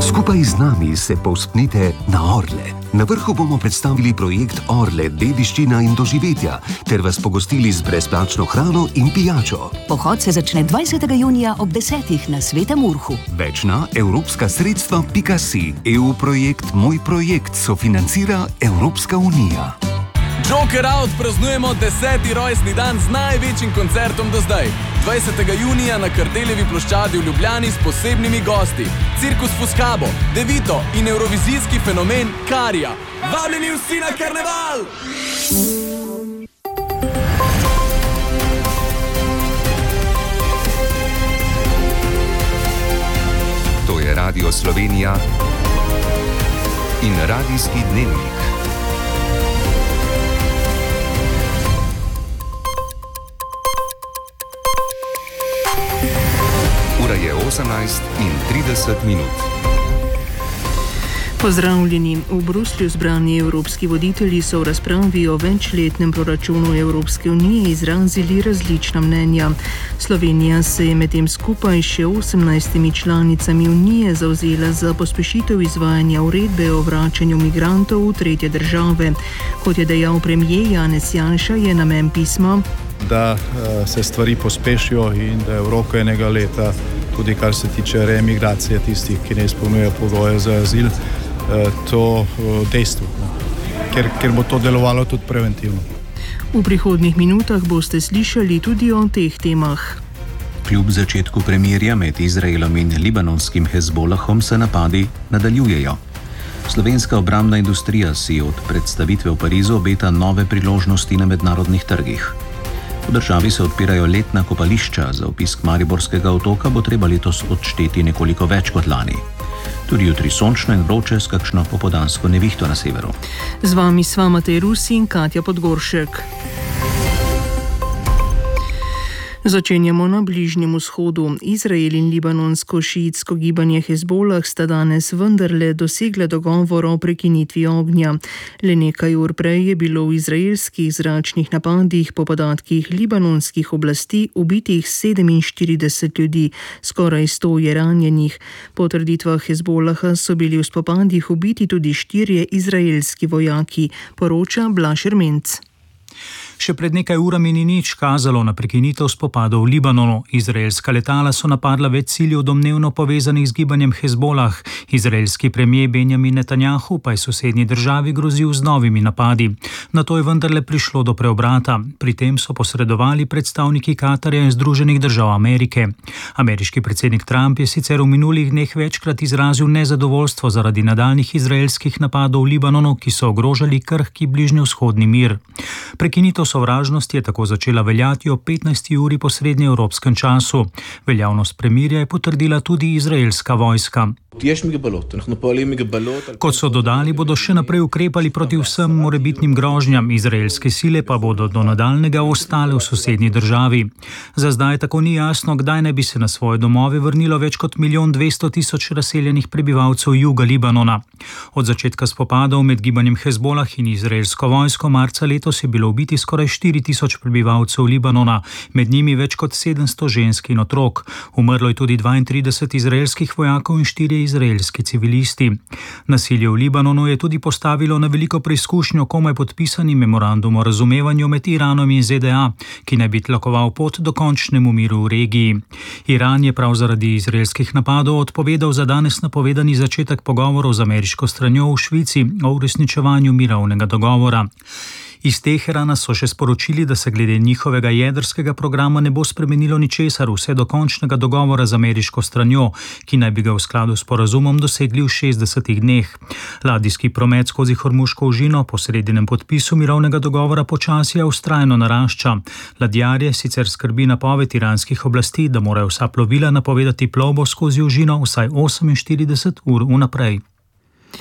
Skupaj z nami se povzpnite na Orle. Na vrhu bomo predstavili projekt Orle, dediščina in doživetja, ter vas pogostili z brezplačno hrano in pijačo. Pohod se začne 20. junija ob 10. na Svetem Urhu. Več na evropskasredstva.si. EU projekt Moj projekt sofinancira Evropska unija. Joker Out praznujemo 10. rojstni dan z največjim koncertom do zdaj. 20. junija na Kardeljevi ploščadi v Ljubljani s posebnimi gosti. Cirkus Fuscabo, Devito in evrovizijski fenomen Karija. Vabljeni vsi na karneval! To je Radio Slovenija in Radijski dnevnik. Ura je 18:30. Pozdravljeni. V Bruslju zbrani evropski voditelji so v razpravi o večletnem proračunu Evropske unije izrazili različna mnenja. Slovenija se je medtem skupaj še 18 članicami unije zavzela za pospešitev izvajanja uredbe o vračanju migrantov v tretje države. Kot je dejal premier Janez Janša, je namen pisma, da se stvari pospešijo in da je v roku enega leta, tudi kar se tiče reemigracije tistih, ki ne izpolnjujejo pogoje za azil, to dejstvo, ker bo to delovalo tudi preventivno. V prihodnjih minutah boste slišali tudi o teh temah. Kljub začetku premirja med Izraelom in libanonskim Hezbolahom se napadi nadaljujejo. Slovenska obrambna industrija si od predstavitve v Parizu obeta nove priložnosti na mednarodnih trgih. V državi se odpirajo letna kopališča, za obisk Mariborskega otoka bo treba letos odšteti nekoliko več kot lani. Tudi jutri sončno in vroče s kakšno popoldansko nevihto na severu. Z vami sva Matej Rusi in Katja Podgoršek. Začenjamo na Bližnjem vzhodu. Izrael in libanonsko šiitsko gibanje Hezbolah sta danes vendarle dosegle dogovor o prekinitvi ognja. Le nekaj ur prej je bilo v izraelskih zračnih napadih po podatkih libanonskih oblasti ubitih 47 ljudi, skoraj 100 je ranjenih. Po trditvah Hezbolaha so bili v spopadih ubiti tudi 4 izraelski vojaki, poroča Blaž Ermenc. Še pred nekaj urami ni nič kazalo na prekinitev spopadov v Libanonu. Izraelska letala so napadla več ciljev domnevno povezanih z gibanjem Hezbolah. Izraelski premier Benjamin Netanjahu pa je sosednji državi grozil z novimi napadi. Na to je vendarle prišlo do preobrata. Pri tem so posredovali predstavniki Katarja in Združenih držav Amerike. Ameriški predsednik Trump je sicer v minulih dneh večkrat izrazil nezadovoljstvo zaradi nadaljnjih izraelskih napadov v Libanonu, ki so ogrožali krhki bližnjevzhodni mir. Prekinitev sovražnosti je tako začela veljati o 15. uri po srednjeevropskem času. Veljavnost premirja je potrdila tudi izraelska vojska. Kot so dodali, bodo še naprej ukrepali proti vsem morebitnim grožnjam, izraelske sile pa bodo do nadaljnjega ostale v sosednji državi. Za zdaj tako ni jasno, kdaj naj bi se na svoje domove vrnilo več kot 1.200.000 razseljenih prebivalcev juga Libanona. Od začetka spopadov med gibanjem Hezbolah in izraelsko vojsko marca letos je bilo ubiti skoraj 4.000 prebivalcev Libanona, med njimi več kot 700 žensk in otrok. Umrlo je tudi 32 izraelskih vojakov in 4 izraelski civilisti. Nasilje v Libanonu je tudi postavilo na veliko preizkušnjo komaj podpisani memorandum o razumevanju med Iranom in ZDA, ki naj bi tlakoval pot do končnemu miru v regiji. Iran je prav zaradi izraelskih napadov odpovedal za danes napovedani začetek pogovorov z ameriško stranjo v Švici o uresničevanju mirovnega dogovora. Iz Teherana so še sporočili, da se glede njihovega jedrskega programa ne bo spremenilo ničesar vse do končnega dogovora z ameriško stranjo, ki naj bi ga v skladu s sporazumom dosegli v 60 dneh. Ladijski promet skozi Hormuško ožino po sredinem podpisu mirovnega dogovora počasi vztrajno narašča. Ladjarje sicer skrbi napoved iranskih oblasti, da morajo vsa plovila napovedati plovbo skozi ožino vsaj 48 ur vnaprej.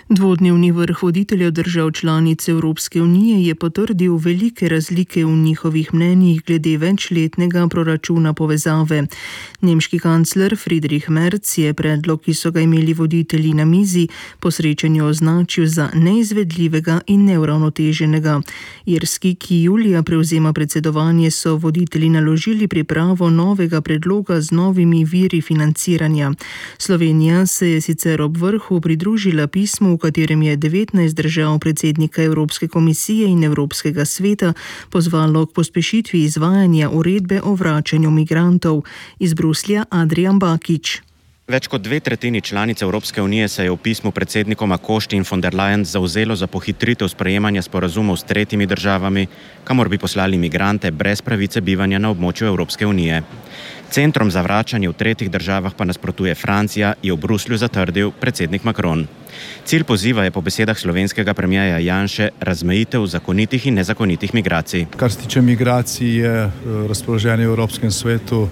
Dvodnevni vrh voditeljev držav članic Evropske unije je potrdil velike razlike v njihovih mnenjih glede večletnega proračuna povezave. Nemški kancler Friedrich Merz je predlog, ki so ga imeli voditelji na mizi, po srečanju označil za neizvedljivega in neuravnoteženega. Irski, ki julija prevzema predsedovanje, so voditelji naložili pripravo novega predloga z novimi viri financiranja. Slovenija se je sicer ob vrhu pridružila pismu, v katerem je 19 držav predsednika Evropske komisije in Evropskega sveta pozvalo k pospešitvi izvajanja uredbe o vračanju migrantov. Iz Bruslja Adrian Bakič. Več kot 2/3 članic Evropske unije se je v pismu predsednikoma Košti in von der Leyen zavzelo za pohitritev sprejemanja sporazumov s tretjimi državami, kamor bi poslali migrante brez pravice bivanja na območju Evropske unije. Centrom za vračanje v tretjih državah pa nasprotuje Francija, je v Bruslju zatrdil predsednik Macron. Cilj poziva je po besedah slovenskega premierja Janše razmejitev zakonitih in nezakonitih migracij. Kar se tiče migracij, je razpoloženje v Evropskem svetu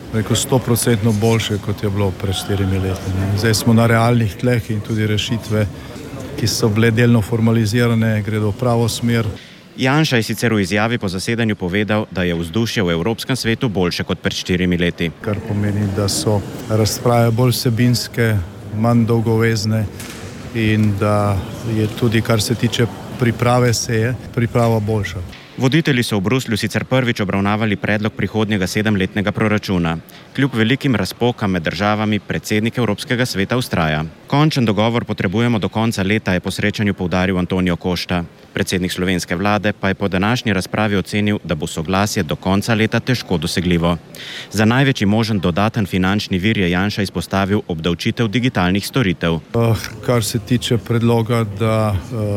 100% boljše, kot je bilo pred 4 leti. Zdaj smo na realnih tleh in tudi rešitve, ki so bile delno formalizirane, gredo v pravo smer. Janša je sicer v izjavi po zasedanju povedal, da je vzdušje v Evropskem svetu boljše kot pred 4 leti. Kar pomeni, da so razprave bolj vsebinske, manj dolgovezne in da je tudi, kar se tiče priprave seje, priprava boljša. Voditelji so v Bruslju sicer prvič obravnavali predlog prihodnjega 7-letnega proračuna. Kljub velikim razpokam med državami predsednik Evropskega sveta vztraja. Končen dogovor potrebujemo do konca leta, je po srečanju poudaril Antonio Costa. Predsednik slovenske vlade pa je po današnji razpravi ocenil, da bo soglasje do konca leta težko dosegljivo. Za največji možen dodaten finančni vir je Janša izpostavil obdavčitev digitalnih storitev. Kar se tiče predloga, da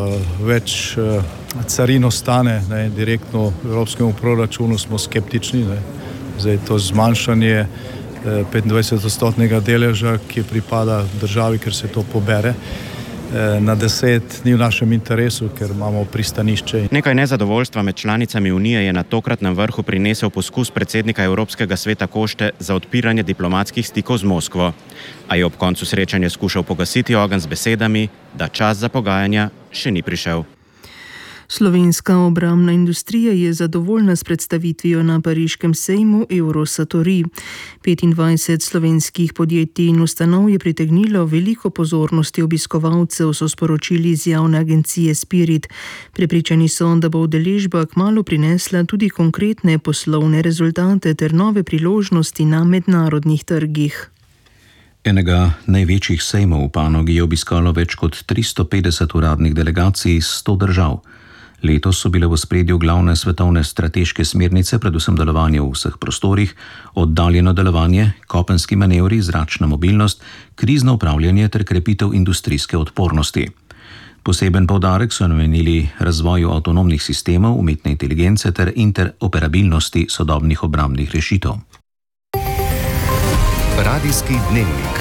več carin ostane direktno v evropskemu proračunu, smo skeptični. Zdaj to zmanjšanje 25% deleža, ki pripada državi, ker se to pobere, na 10 ni v našem interesu, ker imamo pristanišče. Nekaj nezadovoljstva med članicami Unije je na tokratnem vrhu prinesel poskus predsednika Evropskega sveta Košte za odpiranje diplomatskih stikov z Moskvo. A je ob koncu srečanja skušal pogasiti ogenj z besedami, da čas za pogajanja še ni prišel. Slovenska obrambna industrija je zadovoljna s predstavitvijo na pariškem sejmu Eurosatori. 25 slovenskih podjetij in ustanov je pritegnilo veliko pozornosti obiskovalcev, so sporočili iz javne agencije Spirit. Prepričani so, da bo udeležba kmalu prinesla tudi konkretne poslovne rezultate ter nove priložnosti na mednarodnih trgih. Enega največjih sejmov v panogi je obiskalo več kot 350 uradnih delegacij iz 100 držav. Letos so bile v ospredju glavne svetovne strateške smernice, predvsem delovanje v vseh prostorih, oddaljeno delovanje, kopenski manevri, zračna mobilnost, krizno upravljanje ter krepitev industrijske odpornosti. Poseben poudarek so namenili razvoju avtonomnih sistemov, umetne inteligence ter interoperabilnosti sodobnih obrambnih rešitev. Radijski dnevnik.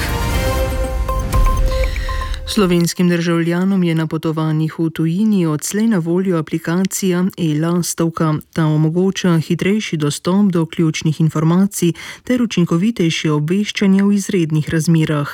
Slovenskim državljanom je na potovanjih v tujini odslej na voljo aplikacija e-Lastovka. Ta omogoča hitrejši dostop do ključnih informacij ter učinkovitejše obveščanje v izrednih razmerah.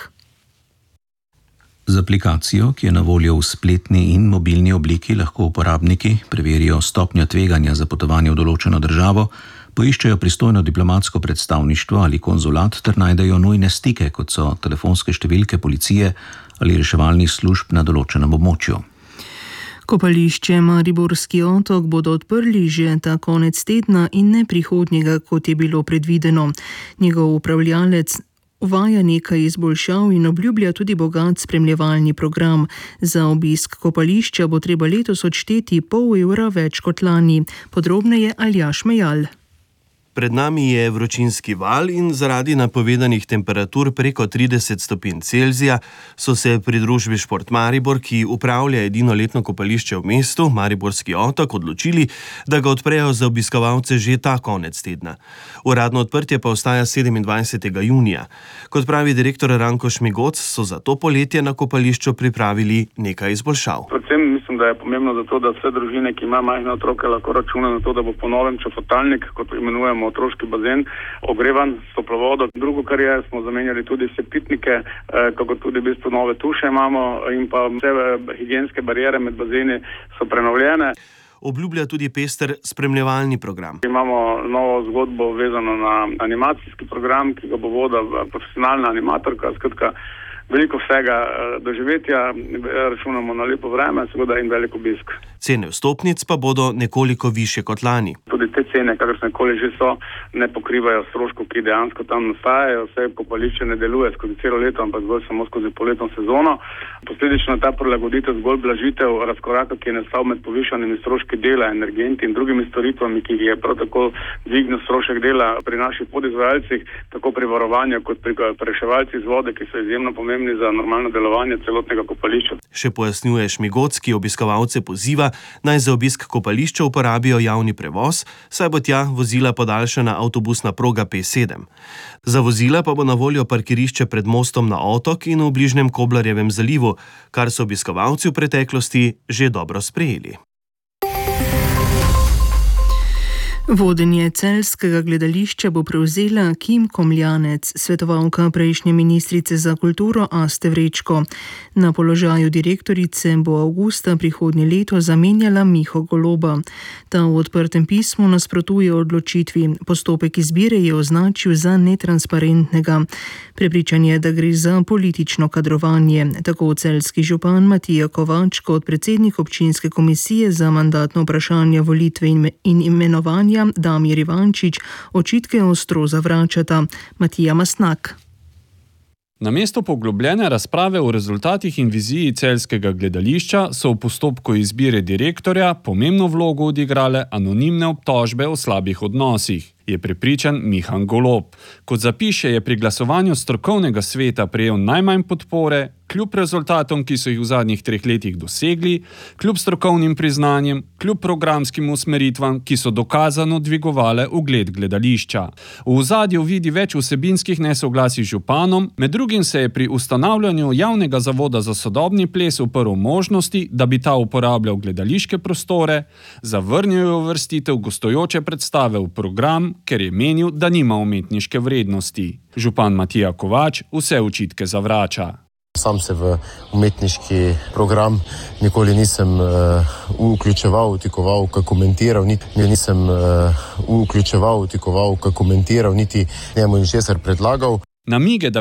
Z aplikacijo, ki je na voljo v spletni in mobilni obliki, lahko uporabniki preverijo stopnjo tveganja za potovanje v določeno državo, poiščejo pristojno diplomatsko predstavništvo ali konzulat ter najdejo nujne stike, kot so telefonske številke policije ali reševalnih služb na določenem območju. Kopališče Mariborski otok bodo odprli že ta konec tedna in ne prihodnjega, kot je bilo predvideno. Njegov upravljalec uvaja nekaj izboljšav in obljublja tudi bogat spremljevalni program. Za obisk kopališča bo treba letos odšteti €0,5 več kot lani. Podrobneje Aljaž Mejal. Pred nami je vročinski val in zaradi napovedanih temperatur preko 30 stopinj Celzija so se pri družbi Šport Maribor, ki upravlja edino letno kopališče v mestu, Mariborski otok, odločili, da ga odprejo za obiskovalce že ta konec tedna. Uradno odprtje pa ostaja 27. junija. Kot pravi direktor Ranko Šmigoc, so za to poletje na kopališču pripravili nekaj izboljšav. Predvsem mislim, da je pomembno zato, da vse družine, ki imajo majhne otroke, lahko računajo na to, da bo po novem čofotalnik, kot imenujemo otroški bazen, ogrevan s toplo vodo. Drugo, kar je, smo zamenjali tudi vse pitnike, kako tudi v bistvu nove tuše imamo in pa vse higienske barijere med bazeni so prenovljene. Obljublja tudi pester spremljevalni program. Imamo novo zgodbo vezano na animacijski program, ki ga bo vodila profesionalna animatorka, skratka veliko vsega doživetja, računamo na lepo vreme, seveda in velik obisk. Cene vstopnic pa bodo nekoliko višje kot lani. Tudi te cene, kakršne koli že so, ne pokrivajo stroškov, ki dejansko tam nastajajo. Vse kopališče ne deluje skozi celo leto, ampak zgolj samo skozi poletno sezono. Posledično ta prilagoditev zgolj blažitev razkoraka, ki je nastal med povišanimi stroški dela, energenti in drugimi storitvami, ki je prav tako dvignil strošek dela pri naših podizvajalcih, tako pri varovanju kot pri reševalcih z vode, ki so izjemno pomembni za normalno delovanje celotnega kopališča. Še pojasnjuje Šmigocki, obiskovalce poziva, naj za obisk kopališča uporabijo javni prevoz, saj bo tja vozila podaljšana avtobusna proga P7. Za vozila pa bo na voljo parkirišče pred mostom na otok in v bližnjem Koblarjevem zalivu, kar so obiskovalci v preteklosti že dobro sprejeli. Vodenje celjskega gledališča bo prevzela Kim Komljanec, svetovalka prejšnje ministrice za kulturo Aste Vrečko. Na položaju direktorice bo avgusta prihodnje leto zamenjala Miho Goloba. Ta v odprtem pismu nasprotuje odločitvi. Postopek izbire je označil za netransparentnega. Prepričan je, da gre za politično kadrovanje. Tako celjski župan Matija Kovač kot predsednik občinske komisije za mandatno vprašanje volitve in imenovanja Damir Ivančič očitke ostro zavračata. Matija Mastnak. Namesto poglobljene razprave o rezultatih in viziji celjskega gledališča so v postopku izbire direktorja pomembno vlogo odigrale anonimne obtožbe o slabih odnosih, je prepričan Mihan Golob. Kot zapiše, je pri glasovanju strokovnega sveta prejel najmanj podpore, kljub rezultatom, ki so jih v zadnjih 3 letih dosegli, kljub strokovnim priznanjem, kljub programskim usmeritvam, ki so dokazano dvigovale ugled gledališča. V ozadju vidi več vsebinskih nesoglasij z županom, med drugim se je pri ustanavljanju javnega zavoda za sodobni ples uprl možnosti, da bi ta uporabljal gledališke prostore, zavrnil je uvrstitev gostujoče predstave v program, ker je menil, da nima umetniške vrednosti. Župan Matija Kovač vse očitke zavrača. Sam se v umetniški program nikoli nisem vključeval, vtikoval, niti njemu ničesar predlagal. Namige, da